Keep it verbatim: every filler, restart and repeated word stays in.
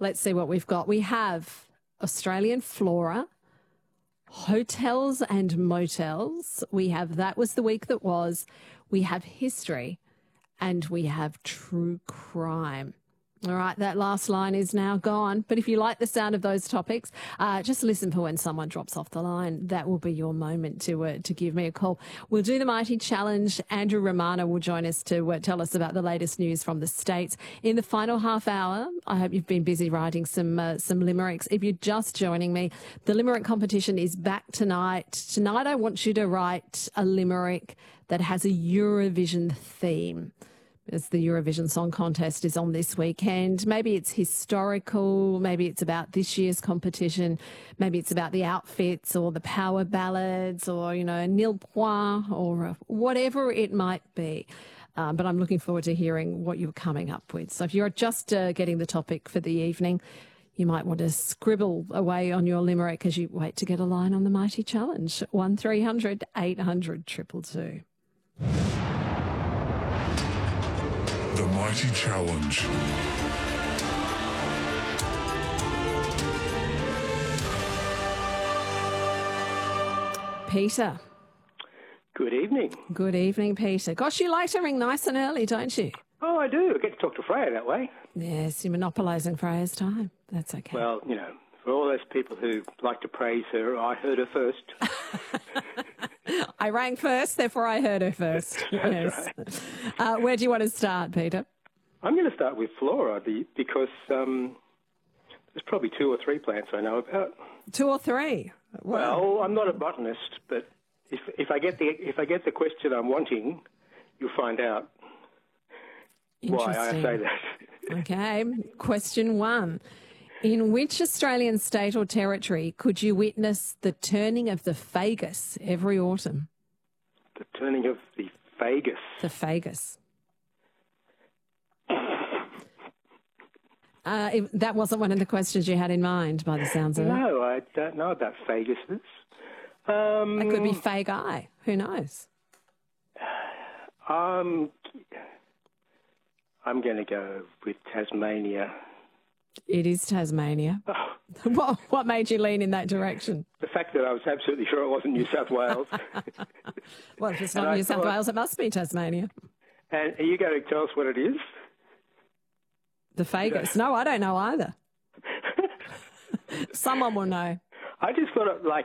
Let's see what we've got. We have Australian flora, hotels and motels. We have That Was the Week That Was. We have history, and we have true crime. All right, that last line is now gone. But if you like the sound of those topics, uh, just listen for when someone drops off the line. That will be your moment to uh, to give me a call. We'll do the Mighty Challenge. Andrew Romano will join us to uh, tell us about the latest news from the States. In the final half hour, I hope you've been busy writing some uh, some limericks. If you're just joining me, the limerick competition is back tonight. Tonight I want you to write a limerick that has a Eurovision theme, as the Eurovision Song Contest is on this weekend. Maybe it's historical, maybe it's about this year's competition, maybe it's about the outfits or the power ballads or, you know, nil point or whatever it might be. Uh, but I'm looking forward to hearing what you're coming up with. So if you're just uh, getting the topic for the evening, you might want to scribble away on your limerick as you wait to get a line on the Mighty Challenge. one three hundred eight hundred two two two. The Mighty Challenge. Peter. Good evening. Good evening, Peter. Gosh, you like to ring nice and early, don't you? Oh, I do. I get to talk to Freya that way. Yes, you're monopolising Freya's time. That's okay. Well, you know, for all those people who like to praise her, I heard her first. I rang first, therefore I heard her first. Yes. Right. Uh, where do you want to start, Peter? I'm going to start with flora because um, there's probably two or three plants I know about. Two or three? Wow. Well, I'm not a botanist, but if if I get the if I get the question I'm wanting, you'll find out why I say that. Okay. Question one. In which Australian state or territory could you witness the turning of the fagus every autumn? The turning of the fagus. The fagus. Uh, it, that wasn't one of the questions you had in mind, by the sounds of it. No, I don't know about faguses. Um, it could be fagi. Who knows? Um, I'm going to go with Tasmania. It is Tasmania. Oh. What, what made you lean in that direction? The fact that I was absolutely sure it wasn't New South Wales. Well, if it's not and New I South thought, Wales, it must be Tasmania. And are you going to tell us what it is? The fagus? No, I don't know either. Someone will know. I just thought it like